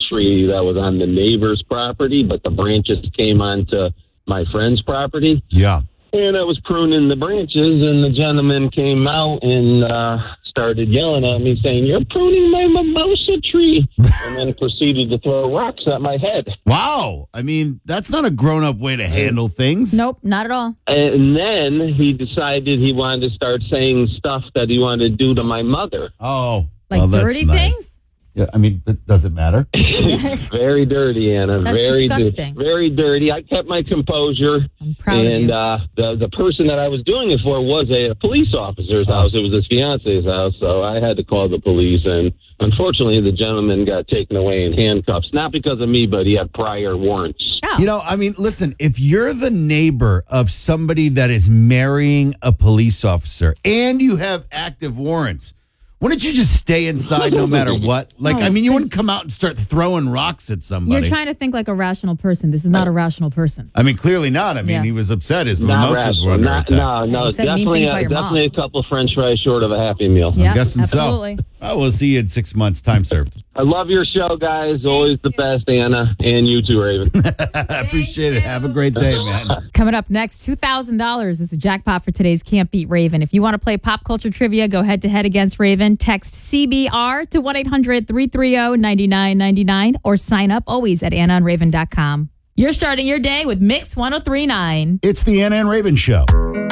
tree that was on the neighbor's property, but the branches came onto my friend's property. Yeah. And I was pruning the branches, and the gentleman came out and started yelling at me, saying, "You're pruning my mimosa tree," and then proceeded to throw rocks at my head. Wow. I mean, that's not a grown-up way to handle things. Nope, not at all. And then he decided he wanted to start saying stuff that he wanted to do to my mother. Oh. Like well, that's dirty nice. things? Yeah, I mean, does it matter? Very dirty, Anna. That's very disgusting. very dirty. I kept my composure. I'm proud and of you. the person that I was doing it for was a police officer's house. It was his fiance's house, so I had to call the police. And unfortunately, the gentleman got taken away in handcuffs. Not because of me, but he had prior warrants. Oh. You know, I mean, listen, if you're the neighbor of somebody that is marrying a police officer and you have active warrants, wouldn't you just stay inside no matter what? Like, No, I mean, you wouldn't come out and start throwing rocks at somebody. You're trying to think like a rational person. This is not a rational person. I mean, clearly not. I mean, Yeah. he was upset. His Not mimosas were rational. under attack. No, You said mean things about your mom. definitely a couple French fries short of a Happy Meal. Yeah, guessing so. absolutely. Oh, we'll see you in 6 months. Time served. I love your show, guys. Always the best, Anna, and you too, Raven. I appreciate it. Have a great day, man. Coming up next, $2,000 is the jackpot for today's Can't Beat Raven. If you want to play pop culture trivia, go head to head against Raven. Text CBR to 1-800-330-9999 or sign up always at AnnaandRaven.com. You're starting your day with Mix 103.9. It's the Anna and Raven Show.